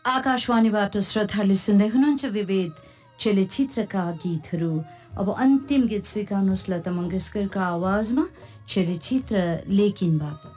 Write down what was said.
आकाशवाणीबाट श्रोताहरूले सुन्दै हुनुहुन्छ विविध चलचित्रका गीतहरू। अब अन्तिम गीत स्वीकार्नुहोस् लता मङ्गेशकरको आवाजमा चलचित्र लेकिनबाट।